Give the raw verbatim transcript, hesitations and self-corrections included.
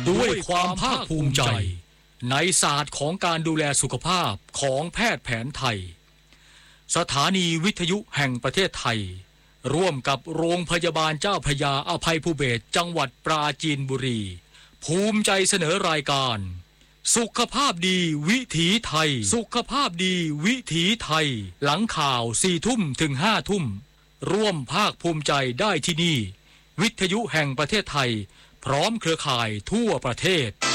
ด้วยความภาคภูมิใจในศาสตร์ของการดูแลสุขภาพของแพทย์แผนไทยสถานีวิทยุแห่งประเทศไทยร่วมกับโรงพยาบาลเจ้าพระยาอภัยภูเบศรจังหวัดปราจีนบุรีภูมิใจเสนอรายการสุขภาพดีวิถีไทยสุขภาพดีวิถีไทยหลังข่าวสี่ทุ่มถึงห้าทุ่มร่วมภาคภูมิใจได้ที่นี่วิทยุแห่งประเทศไทยพร้อมเครือข่ายทั่วประเทศ